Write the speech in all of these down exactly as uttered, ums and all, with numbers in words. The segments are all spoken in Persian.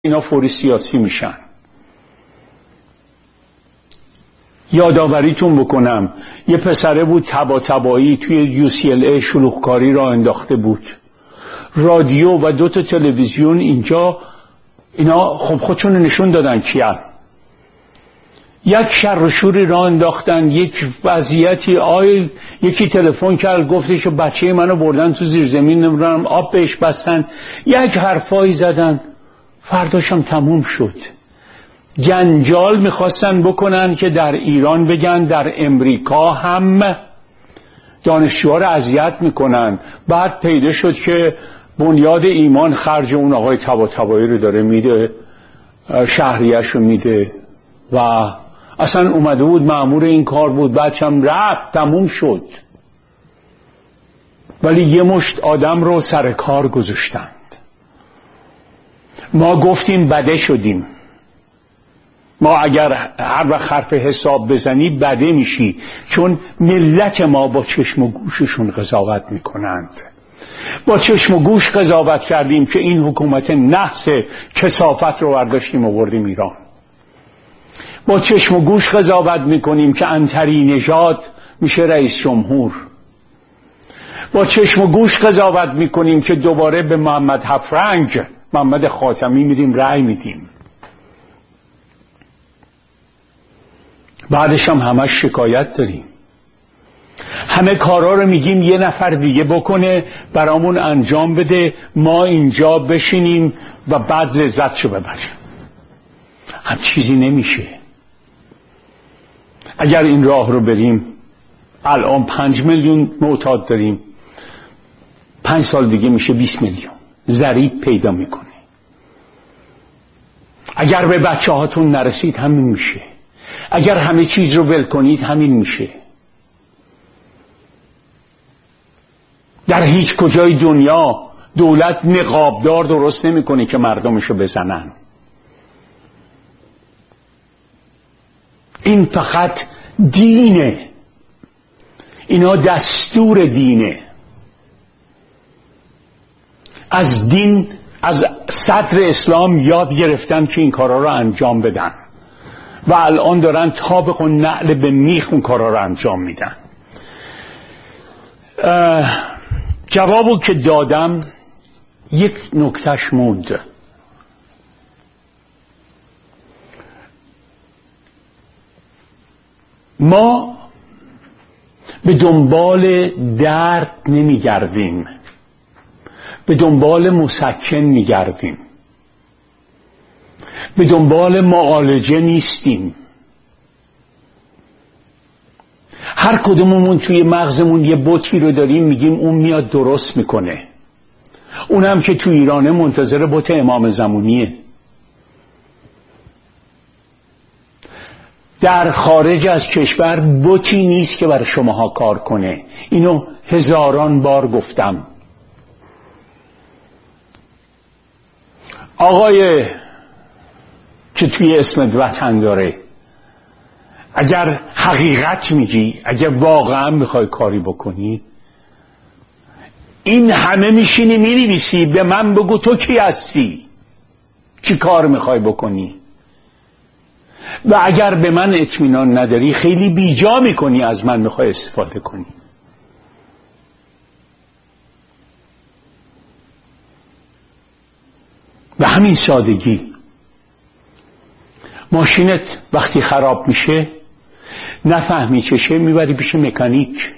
اینا فوری سیاسی میشن. یادآوریتون بکنم یه پسره بود تبا تبایی توی یو سی ال ای شلوغکاری را انداخته بود. رادیو و دو تا تلویزیون اینجا اینا خب خودشون نشون دادن کیان. یک شر و شوری را انداختن، یک وضعیتی آی یکی تلفن کرد گفتش که بچه منو بردن تو زیر زمین، نمیدونم آب بهش بستن، یک حرفایی زدن. فرداشم تموم شد. جنجال میخواستن بکنن که در ایران بگن در امریکا هم دانشجوها رو اذیت میکنن. بعد پیدا شد که بنیاد ایمان خرج اون آقای طباطبایی رو داره میده، شهریه‌اش رو میده و اصلا اومده بود مأمور این کار بود، بعدش هم رفت، تموم شد. ولی یه مشت آدم رو سر کار گذاشتند. ما گفتیم بده شدیم. ما اگر هر وقت حرف حساب بزنی بده میشی، چون ملت ما با چشم و گوششون قضاوت میکنند. با چشم و گوش قضاوت کردیم که این حکومت نحس کثافت رو برداشتیم و بردیم ایران. با چشم و گوش قضاوت میکنیم که عنتری نژاد میشه رئیس جمهور. با چشم و گوش قضاوت میکنیم که دوباره به محمد هفرنگ، محمد خاتمی میدیم رأی میدیم. بعدش هم همش شکایت داریم. همه کارا رو میگیم یه نفر دیگه بکنه، برامون انجام بده، ما اینجا بشینیم و بعد لذتشو ببریم. هم چیزی نمیشه. اگر این راه رو بریم، الان پنج میلیون معتاد داریم، پنج سال دیگه میشه بیست میلیون. ضریب پیدا میکنه. اگر به بچه هاتون نرسید همین میشه. اگر همه چیز رو ول کنید همین میشه. در هیچ کجای دنیا دولت نقابدار درست نمیکنه که مردمشو بزنن. این فقط دینه. اینا دستور دینه. از دین، از صدر اسلام یاد گرفتن که این کارا رو انجام بدن و الان دارن طابق و نعل به میخ اون کارا رو انجام میدن. جوابو که دادم یک نکتهش موند. ما به دنبال درد نمیگردیم، به دنبال مسکن میگردیم، به دنبال معالجه نیستیم. هر کدوممون توی مغزمون یه بوتی رو داریم میگیم اون میاد درست میکنه. اونم که تو ایرانه منتظر بوت امام زمانیه. در خارج از کشور بوتی نیست که برای شماها کار کنه. اینو هزاران بار گفتم. آقای که توی اسمت وطن داره، اگر حقیقت میگی، اگر واقعا میخوای کاری بکنی، این همه میشینی مینویسی به من بگو تو کی هستی، چی کار میخوای بکنی. و اگر به من اطمینان نداری خیلی بیجا میکنی از من میخوای استفاده کنی. به همین سادگی. ماشینت وقتی خراب میشه نفهمی چشه میبری پیش مکانیک.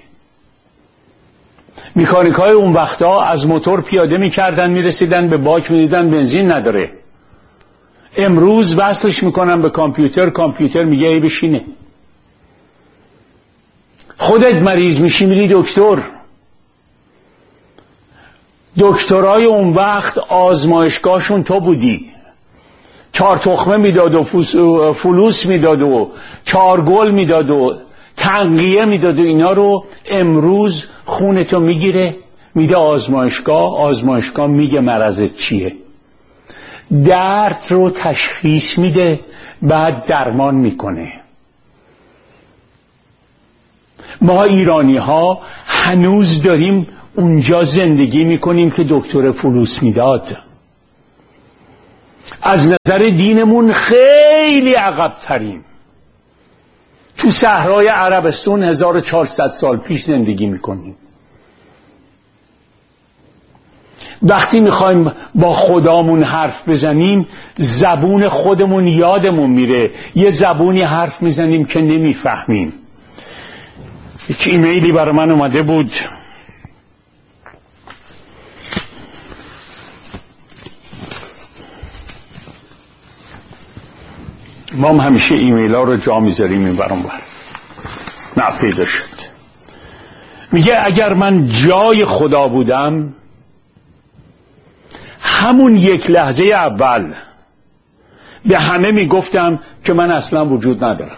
مکانیک های اون وقتا از موتور پیاده میکردن میرسیدن به باک میدیدن بنزین نداره. امروز وصلش میکنن به کامپیوتر، کامپیوتر میگه ای بشینه. خودت مریض میشی میری دکتر. دکترای اون وقت آزمایشگاهشون تو بودی. چهار تخمه میداد و فلوس میداد و چهار گل میداد و تنقیه میداد و اینا رو امروز خونتو میگیره میده آزمایشگاه، آزمایشگاه میگه مرضت چیه، درد رو تشخیص میده، بعد درمان میکنه. ما ایرانی ها هنوز داریم اونجا زندگی میکنیم که دکتر فلوس میداد. از نظر دینمون خیلی عقب تریم. تو صحرای عربستان هزار و چهارصد سال پیش زندگی میکنیم. وقتی میخوایم با خدامون حرف بزنیم زبون خودمون یادمون میره، یه زبونی حرف میزنیم که نمیفهمیم. یک ایمیلی برای من اومده بود، ما هم همیشه ایمیل ها رو جا میذاریم این برام بر نه پیدا شد. میگه اگر من جای خدا بودم همون یک لحظه اول به همه میگفتم که من اصلا وجود ندارم.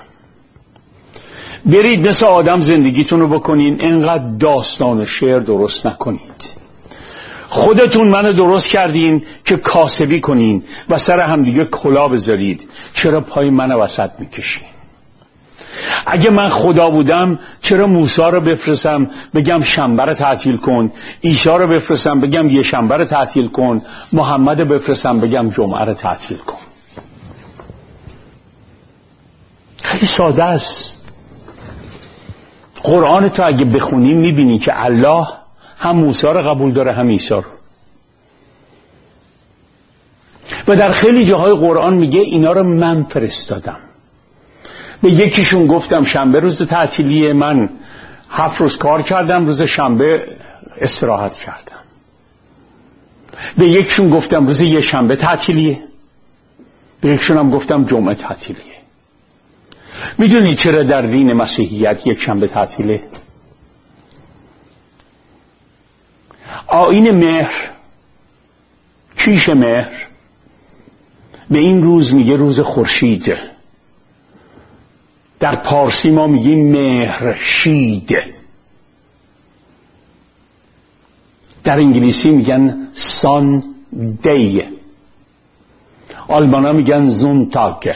برید مثل آدم زندگیتون رو بکنین، اینقدر داستان و شعر درست نکنید. خودتون منو درست کردین که کاسبی کنین و سر همدیگه کلا بذارید. چرا پای منو وسط میکشین؟ اگه من خدا بودم چرا موسی رو بفرستم بگم شنبه رو تعطیل کن، عیسی رو بفرستم بگم یه شنبه رو تعطیل کن، محمد رو بفرستم بگم جمعه رو تعطیل کن؟ خیلی ساده است. قرآن تو اگه بخونی میبینی که الله هم موسی رو قبول داره هم عیسی رو. و در خیلی جاهای قرآن میگه اینا رو من فرستادم. به یکیشون گفتم شنبه روز تعطیلیه، من هفت روز کار کردم، روز شنبه استراحت کردم. به یکیشون گفتم روز یه شنبه تعطیلیه، به یکیشون هم گفتم جمعه تعطیلیه. میدونی چرا در دین مسیحیت یک شنبه تعطیله؟ آیین مهر، کیش مهر، به این روز میگه روز خورشید. در پارسی ما میگیم مهرشید. در انگلیسی میگن سان دی، آلمانا میگن زونتاگ.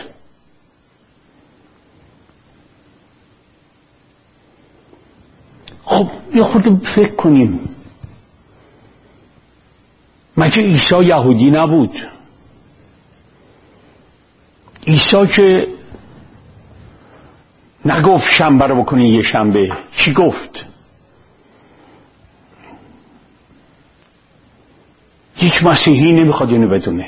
خب یه خورده فکر کنیم، مگه عیسی یهودی نبود؟ عیسی که نگفت شنبه رو بکنی یه شنبه، چی گفت؟ هیچ مسیحی نمیخواد اینو بدونه.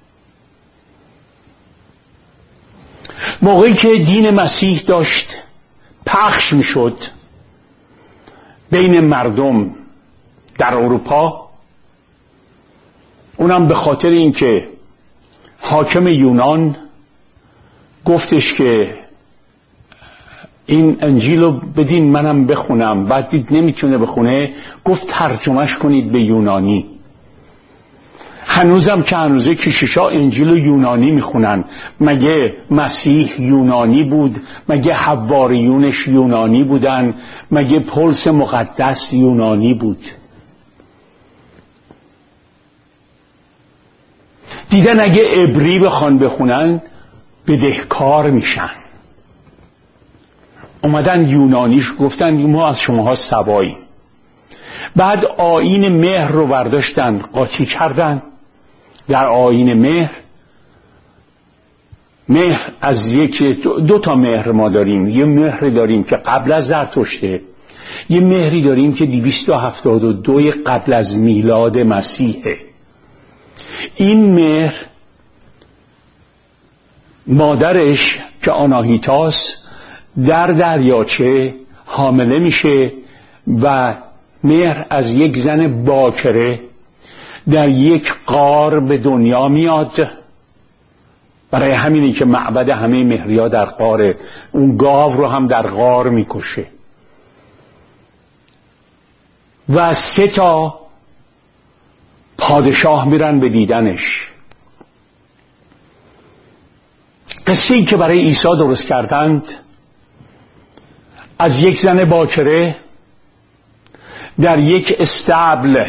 موقعی که دین مسیح داشت پخش میشد بین مردم در اروپا، اونم به خاطر اینکه حاکم یونان گفتش که این انجیل رو بدین منم بخونم، بعد دید نمیتونه بخونه، گفت ترجمهش کنید به یونانی. هنوزم که هنوزه کشیشا انجیل رو یونانی میخونن. مگه مسیح یونانی بود؟ مگه حواریونش یونانی بودن؟ مگه پولس مقدس یونانی بود؟ دیدن اگه عبری بخوان بخونن بدهکار میشن. اومدن یونانیش گفتن ما از شماها سواییم. بعد آیین مهر رو برداشتن قاطی کردن. در آیین مهر، مهر از یک دو تا مهر ما داریم. یه مهر داریم که قبل از زرتشته، یه مهری داریم که دویست و هفتاد و دو قبل از میلاد مسیحه. این مهر مادرش که آناهیتاس در دریاچه حامله میشه و مهر از یک زن باکره در یک غار به دنیا میاد. برای همینی که معبد همه مهریا در غاره. اون گاو رو هم در غار میکشه و سه تا پادشاه میرن به دیدنش. قصه ای که برای عیسی درست کردند از یک زن باکره در یک استبل،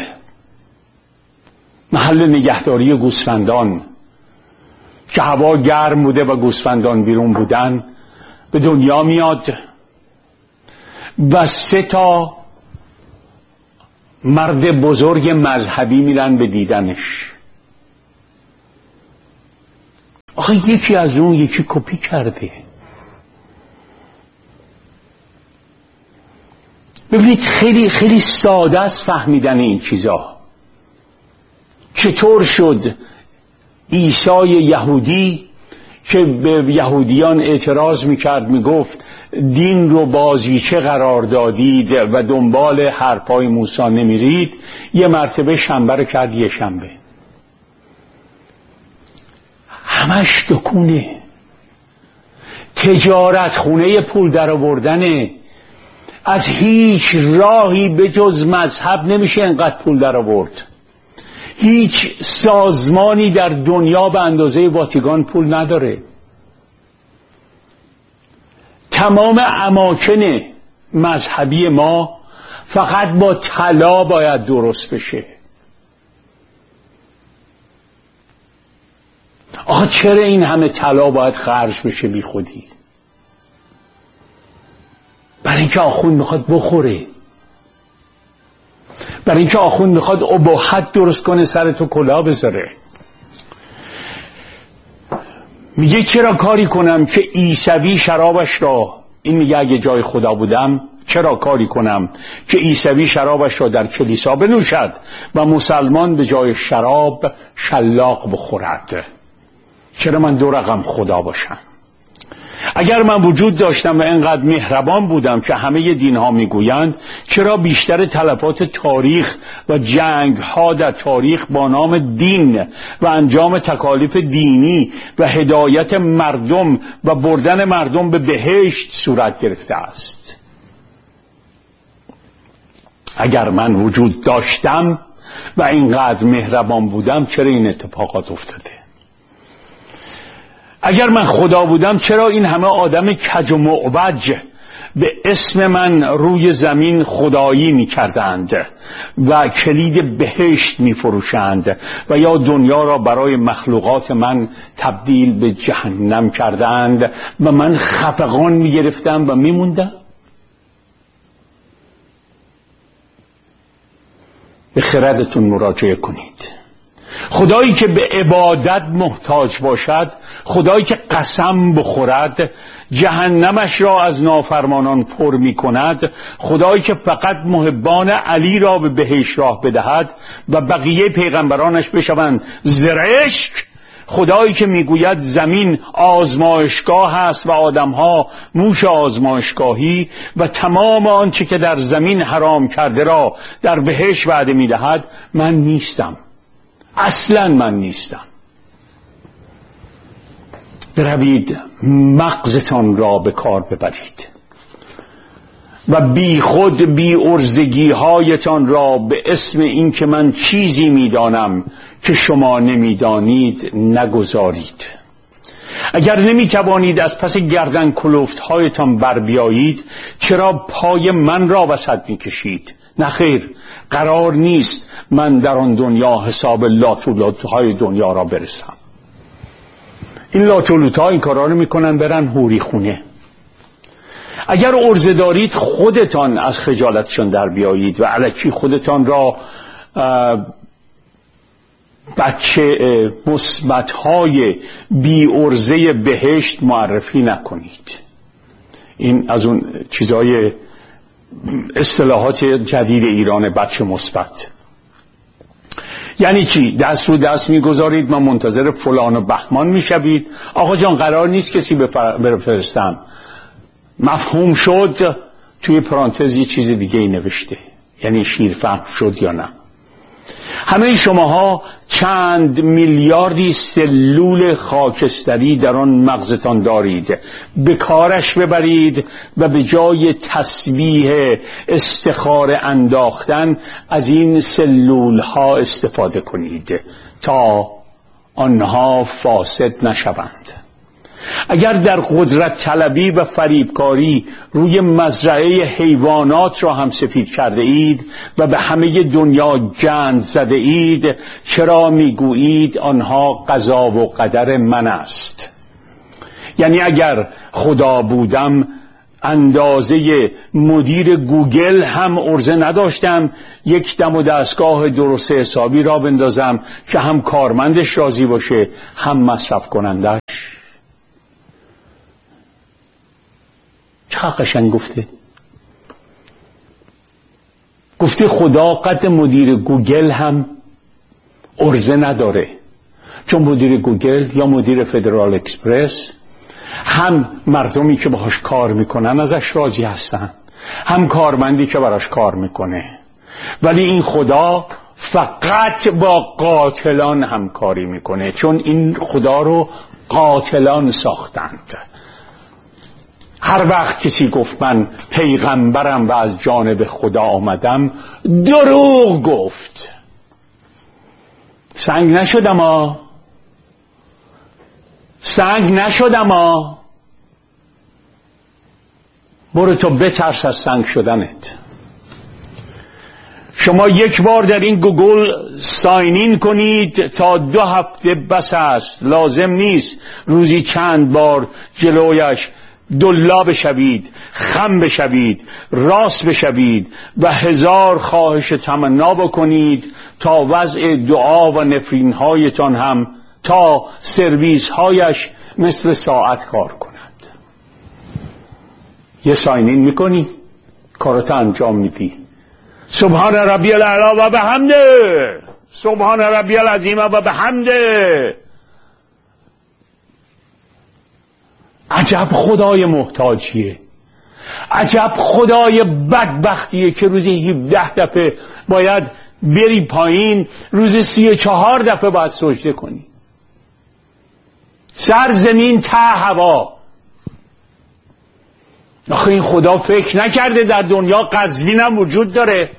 محل نگهداری گوسفندان که هوا گرم بوده و گوسفندان بیرون بودن، به دنیا میاد و سه تا مرد بزرگ مذهبی میرن به دیدنش. آخه یکی از اون یکی کپی کرده. ببینید خیلی خیلی ساده است فهمیدن این چیزا. چطور شد عیسی یهودی که به یهودیان اعتراض میکرد میگفت دین رو بازیچه قرار دادید و دنبال حرفای موسی نمیرید، یه مرتبه شنبه رو کرد یه شنبه؟ همش دکونه، تجارت خونه پول در آوردنه. از هیچ راهی به جز مذهب نمیشه انقدر پول در آورد. هیچ سازمانی در دنیا به اندازه واتیکان پول نداره. تمام اماکن مذهبی ما فقط با طلا باید درست بشه. آخه چرا این همه طلا باید خرج بشه بی خودی؟ برای اینکه آخوند میخواد بخوره، برای اینکه آخوند میخواد اباحت درست کنه سر تو کلاه بذاره. میگه چرا کاری کنم که عیسوی شرابش را، این میگه اگه جای خدا بودم چرا کاری کنم که عیسوی شرابش را در کلیسا بنوشد و مسلمان به جای شراب شلاق بخورد؟ چرا من دو رقم خدا باشم؟ اگر من وجود داشتم و اینقدر مهربان بودم که همه دین ها میگویند، چرا بیشتر تلفات تاریخ و جنگ ها در تاریخ با نام دین و انجام تکالیف دینی و هدایت مردم و بردن مردم به بهشت صورت گرفته است؟ اگر من وجود داشتم و اینقدر مهربان بودم، چرا این اتفاقات افتاده؟ اگر من خدا بودم، چرا این همه آدم کج و معوج به اسم من روی زمین خدایی می کردند و کلید بهشت می فروشند و یا دنیا را برای مخلوقات من تبدیل به جهنم کردند و من خفقان می گرفتم و می موندم؟ به خردتون مراجعه کنید. خدایی که به عبادت محتاج باشد، خدایی که قسم بخورد، جهنمش را از نافرمانان پر می کند، خدایی که فقط محبان علی را به بهشت راه بدهد و بقیه پیغمبرانش بشوند زرشک، خدایی که میگوید زمین آزمایشگاه است و آدمها موش آزمایشگاهی و تمام آنچه که در زمین حرام کرده را در بهشت وعده میدهد، من نیستم. اصلا من نیستم. بروید مغزتان را به کار ببرید و بی خود بی ارزگی هایتان را به اسم این که من چیزی میدانم که شما نمیدانید نگذارید. اگر نمیتوانید از پس گردن کلفت هایتان بر بیایید، چرا پای من را وسط میکشید؟ نه خیر، قرار نیست من در آن دنیا حساب لاتولوت های دنیا را برسم. این لاتولوت ها این کارا رو میکنن برن حوری خونه. اگر عرضه دارید خودتان از خجالتشان در بیایید و الکی خودتان را بچه مثبت های بی عرضه بهشت معرفی نکنید. این از اون چیزهای اصطلاحات جدید ایران، بچه مثبت. یعنی چی؟ دست رو دست میگذارید، من منتظر فلان و بهمان میشوید. آقا جان قرار نیست کسی بفرستم. مفهوم شد؟ توی پرانتز یه چیز دیگه ای نوشته، یعنی شیر فهم شد یا نه. همه شماها چند میلیاردی سلول خاکستری در آن مغزتان دارید. به کارش ببرید و به جای تسبیح استخاره انداختن از این سلول ها استفاده کنید تا آنها فاسد نشوند. اگر در قدرت طلبی و فریبکاری روی مزرعه حیوانات را هم سفید کرده اید و به همه دنیا گند زده اید، چرا میگویید آنها قضا و قدر من است؟ یعنی اگر خدا بودم اندازه مدیر گوگل هم عرضه نداشتم یک دم و دستگاه درست حسابی را بندازم که هم کارمندش راضی باشه هم مصرف کنندش. چقدر قشنگ گفته. گفته خدا قد مدیر گوگل هم عرضه نداره، چون مدیر گوگل یا مدیر فدرال اکسپرس هم مردمی که باهاش کار میکنن ازش راضی هستن، هم کارمندی که براش کار میکنه، ولی این خدا فقط با قاتلان همکاری میکنه، چون این خدا رو قاتلان ساختند. هر وقت کسی گفت من پیغمبرم و از جانب خدا آمدم، دروغ گفت. سنگ نشدم ها، سنگ نشدم ها. برو تو بترس از سنگ شدنت. شما یک بار در این گوگل ساینین کنید تا دو هفته بس است، لازم نیست روزی چند بار جلویش دلا بشوید، خم بشوید، راست بشوید و هزار خواهش تمنا بکنید تا وضع دعا و نفرین هایتان هم، تا سرویس هایش مثل ساعت کار کند. یه ساینین میکنی، کارتا انجام میدی، سبحان ربی الاعلی و بحمده، سبحان ربی العظیم و بحمده. عجب خدای محتاجیه، عجب خدای بدبختیه که روزی هفده دفعه باید بری پایین، روزی سی و چهار دفعه باید سجده کنی. سر زمین ته هوا. آخه این خدا فکر نکرده در دنیا قزوین هم وجود داره؟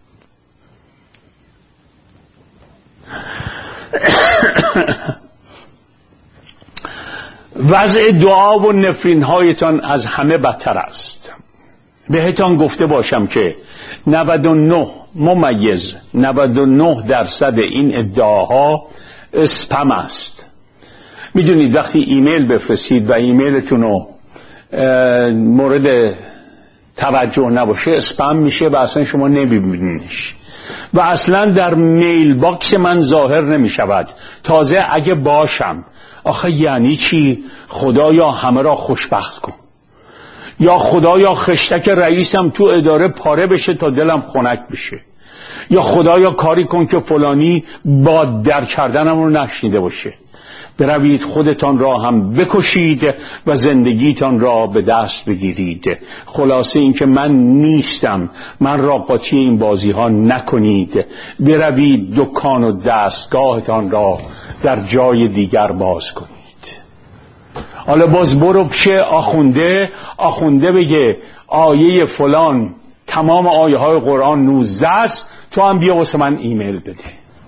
وضع دعا و نفرین هایتان از همه بدتر است. بهتان گفته باشم که نود و نه ممیز نود و نه درصد این ادعاها اسپم است. میدونید وقتی ایمیل بفرستید و ایمیلتون رو مورد توجه نباشه اسپم میشه و اصلا شما نمیبینیش و اصلا در میل باکس من ظاهر نمیشود. تازه اگه باشم، آخه یعنی چی؟ خدایا همه را خوشبخت کن، یا خدایا خشتک رئیسم تو اداره پاره بشه تا دلم خنک بشه، یا خدایا کاری کن که فلانی با در کردنم رو نشنیده باشه. بروید خودتان را هم بکشید و زندگیتان را به دست بگیرید. خلاصه این که من نیستم، من را قاطی این بازی ها نکنید. بروید دکان و دستگاهتان را در جای دیگر باز کنید. حالا باز برو پیش آخونده، آخونده بگه آیه فلان تمام آیه های قرآن نوزده است، تو هم بیا واسه من ایمیل بده.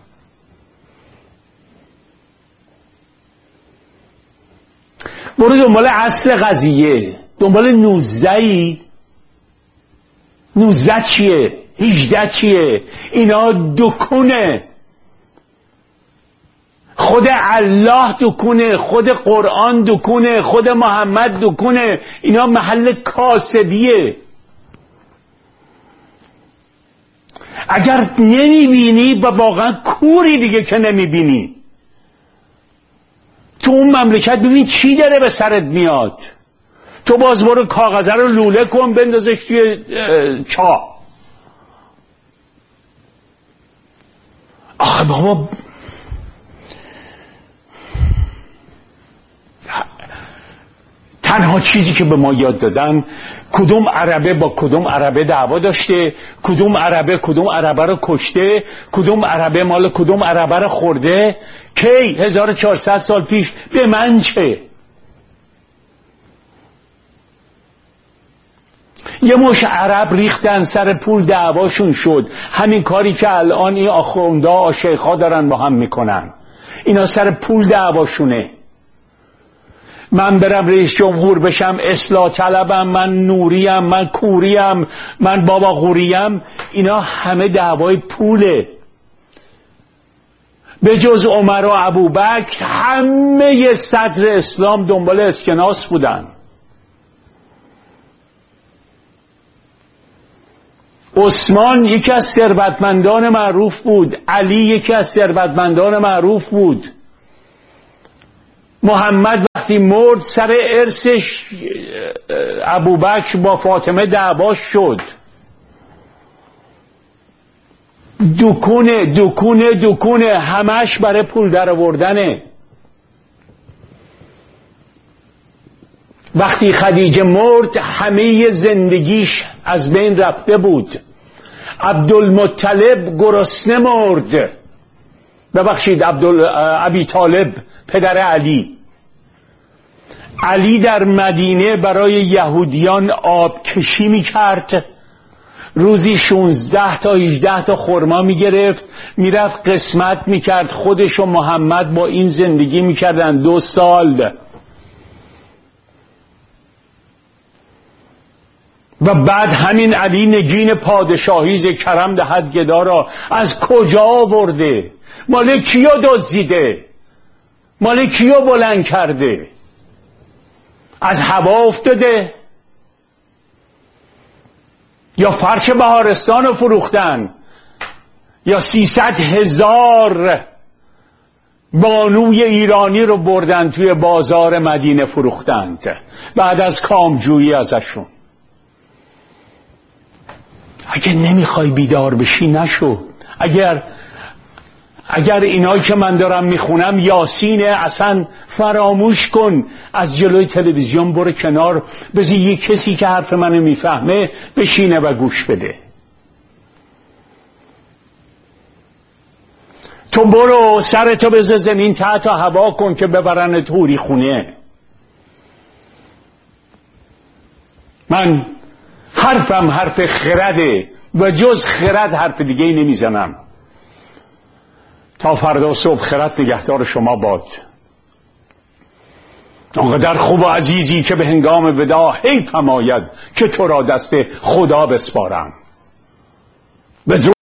برو دنبال اصل قضیه، دنبال نوزدهی. نوزده چیه؟ هجده چیه؟ اینا دکونه. خود الله دکونه، خود قرآن دکونه، خود محمد دکونه. اینا محل کاسبیه. اگر نمیبینی و واقعا کوری دیگه که نمیبینی، تو اون مملکت ببین چی داره به سرت میاد. تو باز برو کاغذه رو لوله کن بندازش توی چا. آخه بابا تنها چیزی که به ما یاد دادن کدوم عربه با کدوم عربه دعوا داشته، کدوم عربه کدوم عربه رو کشته، کدوم عربه مال کدوم عربه رو خورده. کی؟ هزار و چهارصد سال پیش. به من چه؟ یه مش عرب ریختن سر پول دعواشون شد. همین کاری که الان این آخوندا شیخا دارن با هم میکنن. اینا سر پول دعواشونه. من برم رئیس جمهور بشم، اصلاح طلبم، من نوریم، من کوریم، من بابا غوریم. اینا همه دعوای پوله. به جز عمر و ابوبکر همه صدر اسلام دنبال اسکناس بودن. عثمان یکی از ثروتمندان معروف بود، علی یکی از ثروتمندان معروف بود. محمد وقتی مرد سر ارثش ابوبکر با فاطمه دعوا شد. دکونه دکونه دکونه همش برای پول در آوردنه. وقتی خدیجه مرد همه زندگیش از بین رفته بود. عبدالمطلب گرسنه مرد. ببخشید عبدال ابی طالب پدر علی. علی در مدینه برای یهودیان آب کشی می کرد. روزی شونزده تا هجده تا خرما می گرفت، می رفت قسمت می کرد. خودش و محمد با این زندگی می کردن دو سال. و بعد همین علی نگین پادشاهی ز کرم دهد گدا را از کجا آورده؟ مال کیو دزدیده؟ مال کیو بلند کرده؟ از هوا افتاده؟ یا فرش بهارستان رو فروختن؟ یا سیصد هزار بانوی ایرانی رو بردن توی بازار مدینه فروختند بعد از کامجویی ازشون؟ اگه نمیخوای بیدار بشی نشو. اگر اگر اینایی که من دارم میخونم یاسینه، اصلا فراموش کن. از جلوی تلویزیون برو کنار، بذار یه کسی که حرف منو میفهمه بشینه و گوش بده. تو برو سرتو بذار زمین تحت و هوا کن که ببرن توری خونه. من حرفم حرف خرده و جز خرد حرف دیگه ای نمیزنم. تا فردا صبح خرد نگهدار شما باد. آنقدر خوب و عزیزی که به هنگام ودا حیفم آید که تو را دست خدا بسپارم.